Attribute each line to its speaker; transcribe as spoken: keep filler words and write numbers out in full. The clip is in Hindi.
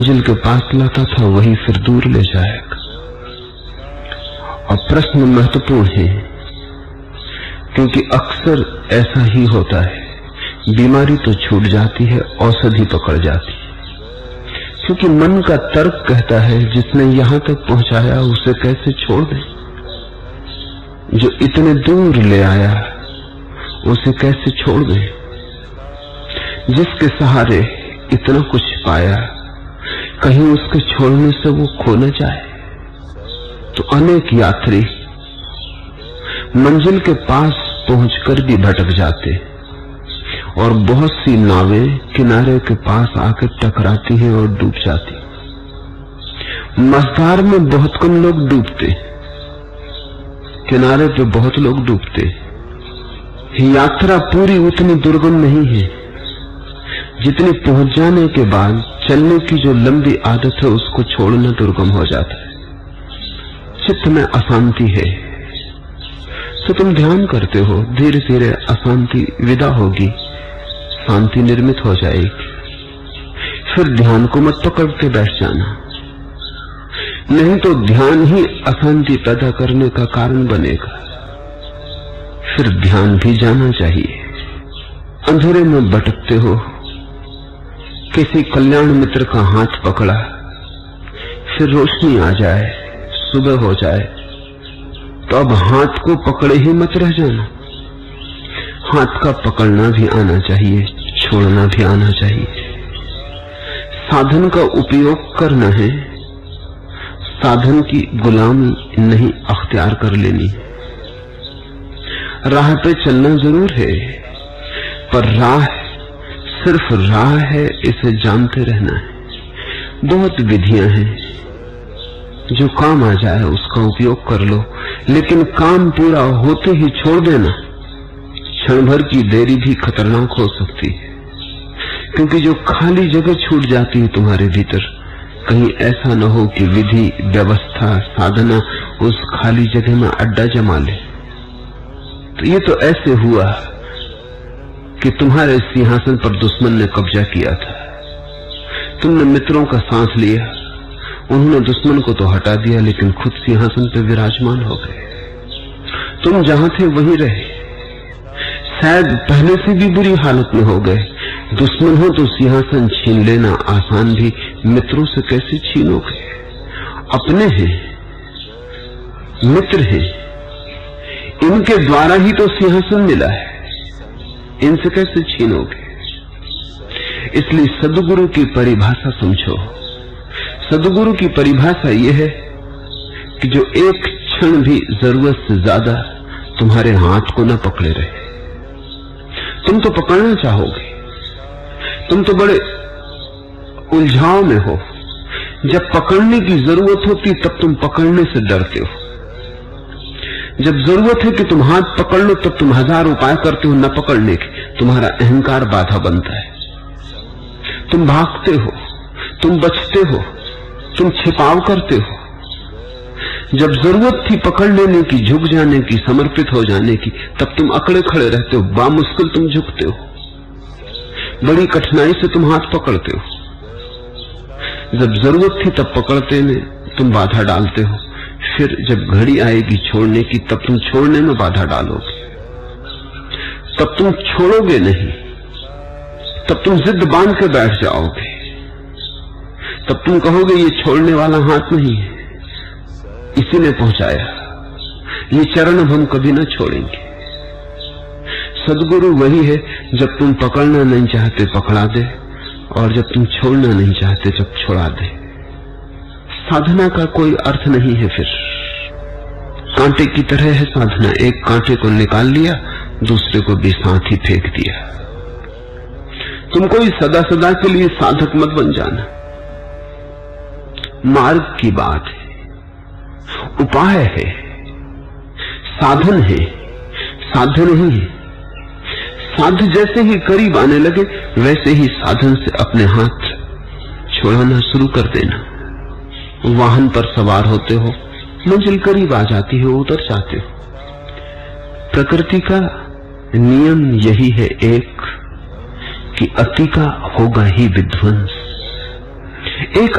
Speaker 1: मंजिल के पास लाता था वही फिर दूर ले जाएगा। और प्रश्न महत्वपूर्ण है क्योंकि अक्सर ऐसा ही होता है, बीमारी तो छूट जाती है, औषधि पकड़ जाती है। क्योंकि मन का तर्क कहता है जिसने यहां तक पहुंचाया उसे कैसे छोड़ दें, जो इतने दूर ले आया उसे कैसे छोड़ दें, जिसके सहारे इतना कुछ पाया कहीं उसके छोड़ने से वो खो न जाए। तो अनेक यात्री मंजिल के पास पहुंचकर भी भटक जाते और बहुत सी नावें किनारे के पास आकर टकराती हैं और डूब जाती। मझधार में बहुत कम लोग डूबते, किनारे पे बहुत लोग डूबते। यात्रा पूरी उतनी दुर्गम नहीं है जितनी पहुंच जाने के बाद चलने की जो लंबी आदत है उसको छोड़ना दुर्गम हो जाता है। चित्त में अशांति है तो तुम ध्यान करते हो, धीरे धीरे अशांति विदा होगी, शांति निर्मित हो जाएगी। फिर ध्यान को मत पकड़ के बैठ जाना, नहीं तो ध्यान ही अशांति पैदा करने का कारण बनेगा। फिर ध्यान भी जाना चाहिए। अंधेरे में भटकते हो, किसी कल्याण मित्र का हाथ पकड़ा, फिर रोशनी आ जाए, सुबह हो जाए, तो अब हाथ को पकड़े ही मत रह जाना। हाथ का पकड़ना भी आना चाहिए, छोड़ना भी आना चाहिए। साधन का उपयोग करना है, साधन की गुलामी नहीं अख्तियार कर लेनी। राह पे चलना जरूर है, पर राह सिर्फ राह है इसे जानते रहना है। बहुत विधियां हैं, जो काम आ जाए उसका उपयोग कर लो, लेकिन काम पूरा होते ही छोड़ देना। क्षण भर की देरी भी खतरनाक हो सकती है, क्योंकि जो खाली जगह छूट जाती है तुम्हारे भीतर, कहीं ऐसा न हो कि विधि व्यवस्था साधना उस खाली जगह में अड्डा जमा ले। तो ये तो ऐसे हुआ कि तुम्हारे सिंहासन पर दुश्मन ने कब्जा किया था, तुमने मित्रों का साथ लिया, उन्होंने दुश्मन को तो हटा दिया लेकिन खुद सिंहासन पर विराजमान हो गए। तुम जहां थे वहीं रहे, शायद पहले से भी बुरी हालत में हो गए। दुश्मन हो तो सिंहासन छीन लेना आसान भी, मित्रों से कैसे छीनोगे? अपने हैं, मित्र हैं, इनके द्वारा ही तो सिंहासन मिला है, इनसे कैसे छीनोगे? इसलिए सद्गुरु की परिभाषा समझो। सद्गुरु की परिभाषा यह है कि जो एक क्षण भी जरूरत से ज्यादा तुम्हारे हाथ को न पकड़े रहे। तुम तो पकड़ना चाहोगे, तुम तो बड़े उलझाव में हो। जब पकड़ने की जरूरत होती तब तुम पकड़ने से डरते हो। जब जरूरत है कि तुम हाथ पकड़ लो तब तुम हजार उपाय करते हो न पकड़ने के, तुम्हारा अहंकार बाधा बनता है। तुम भागते हो, तुम बचते हो, तुम छिपाव करते हो। जब जरूरत थी पकड़ लेने की, झुक जाने की, समर्पित हो जाने की, तब तुम अकड़े खड़े रहते हो, बामुश्किल तुम झुकते हो, बड़ी कठिनाई से तुम हाथ पकड़ते हो। जब जरूरत थी तब पकड़ते में तुम बाधा डालते हो, फिर जब घड़ी आएगी छोड़ने की तब तुम छोड़ने में बाधा डालोगे। तब तुम छोड़ोगे नहीं, तब तुम जिद बांध के बैठ जाओगे। तब तुम कहोगे ये छोड़ने वाला हाथ नहीं है, इसी ने पहुंचाया, ये चरण अब हम कभी ना छोड़ेंगे। सद्गुरु वही है जब तुम पकड़ना नहीं चाहते पकड़ा दे, और जब तुम छोड़ना नहीं चाहते जब छोड़ा दे। साधना का कोई अर्थ नहीं है। फिर कांटे की तरह है साधना, एक कांटे को निकाल लिया, दूसरे को भी साथ ही फेंक दिया। तुम कोई सदा सदा के लिए साधक मत बन जाना। मार्ग की बात है, उपाय है, साधन है, साध्य नहीं है। साध्य जैसे ही करीब आने लगे वैसे ही साधन से अपने हाथ छोड़ाना शुरू कर देना। वाहन पर सवार होते हो, मंजिल करीब आ जाती है, उतर जाते हो। प्रकृति का नियम यही है एक कि अति का होगा ही विध्वंस। एक